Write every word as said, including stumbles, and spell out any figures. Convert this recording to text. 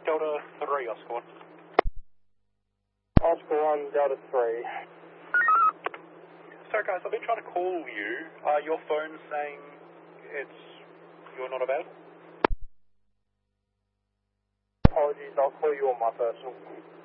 Delta three, Oscar one. Oscar one, Delta three. Sorry guys, I've been trying to call you. Uh, your phone's saying it's, you're not available? Apologies, I'll call you on my personal.